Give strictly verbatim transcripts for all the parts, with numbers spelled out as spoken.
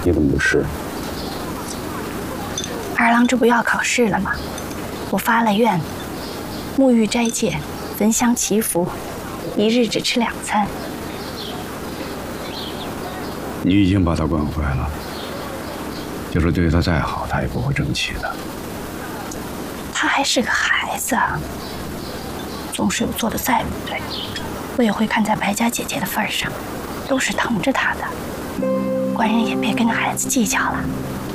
你怎么不吃？ 二郎这不要考试了吗？我发了愿，沐浴斋戒，焚香祈福，一日只吃两餐。 你已经把他惯坏了，就是对他再好，他也不会争气的。 他还是个孩子，纵使我做的再不对，我也会看在白家姐姐的份上，都是疼着他的。官人也别跟孩子计较了。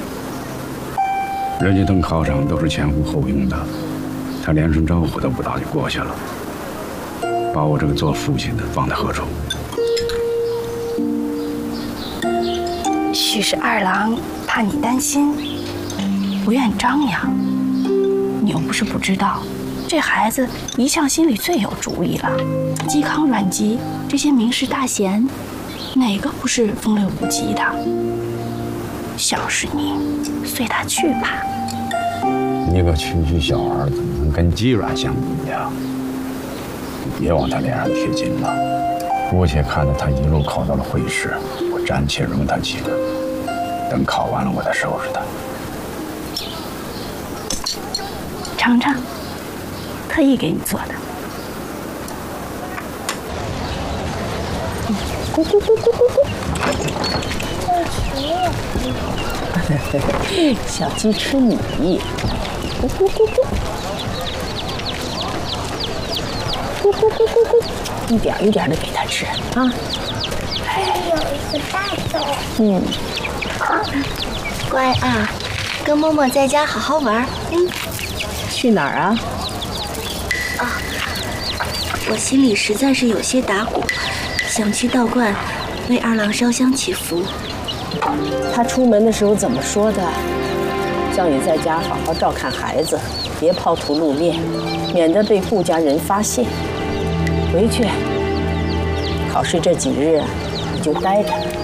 人家登考场都是前呼后拥的，他连声招呼都不打就过去了，把我这个做父亲的放在何处？ 许是二郎怕你担心，不愿张扬。你又不是不知道，这孩子一向心里最有主意了。嵇康、阮籍这些名士大贤，哪个不是风流不羁的？小是你，随他去吧。 你个区区小孩怎么能跟姬阮相比呀？你别往他脸上贴金了。姑且看着他一路考到了会试，我暂且容他几个。等考完了，我再收拾他。 尝尝，特意给你做的。咕咕咕咕咕咕。 小鸡吃米，咕咕咕咕，咕咕咕咕咕，一点一点的给它吃啊。 这里有一个大豆。 嗯， 乖啊，跟默默在家好好玩。嗯。 去哪儿啊？ 啊，我心里实在是有些打鼓，想去道观为二郎烧香祈福。 他出门的时候怎么说的？叫你在家好好照看孩子，别抛头露面，免得被顾家人发现。回去，考试这几日你就待着。